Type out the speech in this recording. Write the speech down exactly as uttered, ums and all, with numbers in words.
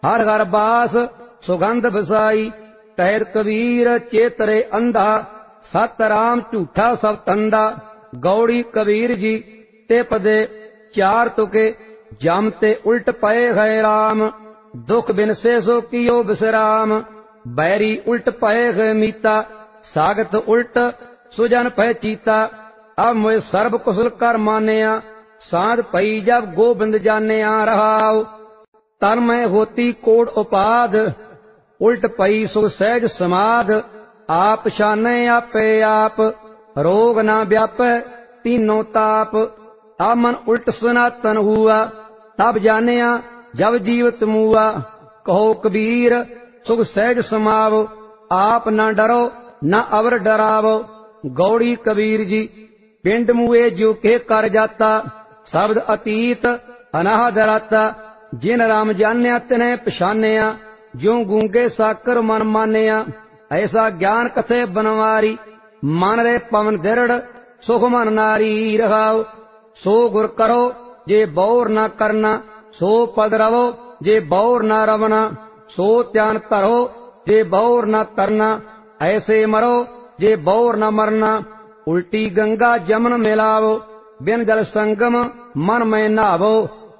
हर हर बास सुगंध बसाई। कहत कबीर चेतरे अंधा, सत राम झूठा सब तंदा। गौड़ी कबीर जी ते पदे चार तुके, जम ते उल्ट पए है राम। दुख बिन से सो कियो बिसराम, बैरी उल्ट पए है मीता। सागत उल्ट सुजन पै चीता, अब मोए सर्ब कुशल कर मानिया। सांझ पई जब गोबिंद जानिया रहाओ, तन में होती कोड़ उपाध। उल्ट पई सुख सहज समाध, आप शाने आपे आप। रोग न व्यापै तीनों ताप, अब मन उल्ट सनातन हुआ। तब जानिया जब जीवत मुआ, कहो कबीर सुख सहज समावो। आप न डरो न अवर डरावो। गौड़ी कबीर जी पिंड मुए जो के कर जाता, शब्द अतीत अनाहद राता। जिन राम जान्या तिन्हें पछानिया, ज्यों गूंगे साकर मन मानिया। ऐसा ज्ञान कथे बनवारी, मन रे पवन दृढ़ सुख मन नारी रहाओ। सो गुर करो जे बौर न करना, सो पद रवो जे बौर न रवना। सो त्यान धरो जे बौर न तरना, ऐसे मरो जे बौर न मरना। उल्टी गंगा जमन मिलावो, बिन जल संगम मन में नहावो।